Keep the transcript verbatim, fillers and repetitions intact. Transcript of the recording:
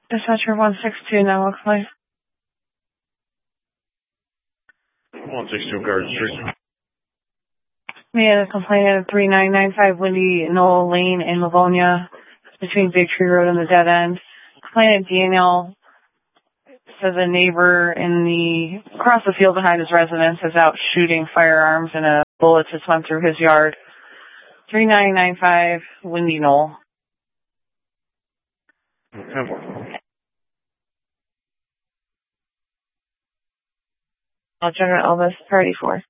Dispatcher one six two, now looks like. one six two, Garden Street. We had a complaint at three nine nine five Windy Knoll Lane in Livonia, between Big Tree Road and the dead end. Complainant Daniel says a neighbor in the, across the field behind his residence is out shooting firearms and a bullet just went through his yard. three nine nine five Windy Knoll. General Elvis, thirty-four.